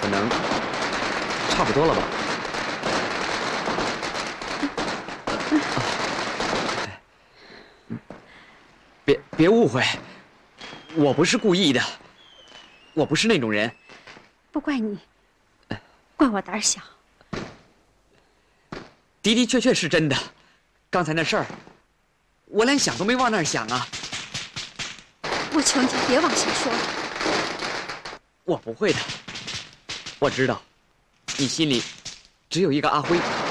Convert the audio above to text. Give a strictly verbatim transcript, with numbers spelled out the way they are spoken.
可能差不多了吧？别别误会，我不是故意的，我不是那种人。 不怪你，怪我胆小。 的的确确是真的，刚才那事儿，我连想都没往那儿想啊。 我求你别往下说了。 我不会的，我知道，你心里只有一个阿辉。